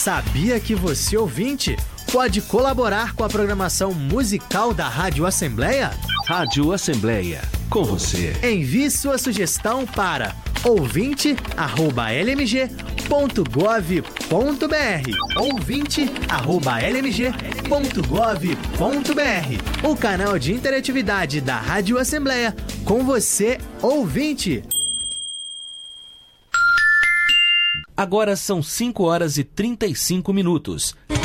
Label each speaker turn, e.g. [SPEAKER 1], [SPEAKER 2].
[SPEAKER 1] Sabia que você, ouvinte, pode colaborar com a programação musical da Rádio Assembleia?
[SPEAKER 2] Rádio Assembleia, com você.
[SPEAKER 1] Envie sua sugestão para ouvinte@lmg.gov.br ouvinte@lmg.gov.br O canal de interatividade da Rádio Assembleia com você, ouvinte.
[SPEAKER 2] Agora são 5 horas e 35 minutos.